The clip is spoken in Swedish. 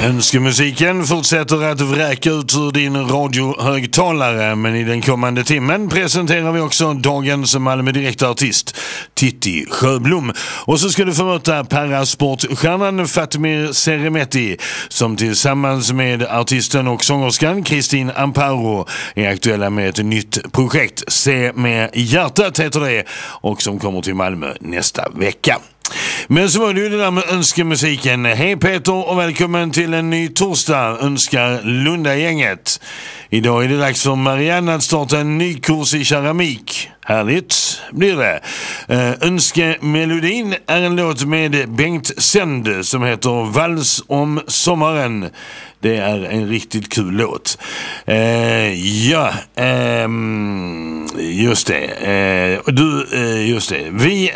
Önskemusiken fortsätter att vräka ut ur din radiohögtalare, men i den kommande timmen presenterar vi också dagens Malmö direktartist Titti Sjöblom. Och så ska du få möta parasportstjärnan Fatemir Seremetti som tillsammans med artisten och sångerskan Kristin Amparo är aktuella med ett nytt projekt. Se med hjärtat heter det, och som kommer till Malmö nästa vecka. Men så var det ju det där med önskemusiken. Hej Peter och välkommen till en ny torsdag, önskar Lunda-gänget. Idag är det dags för Marianne att starta en ny kurs i keramik. Härligt blir det. Önskemelodin är en låt med Bengt Sänd som heter Vals om sommaren. Det är en riktigt kul låt. Just det. Just det.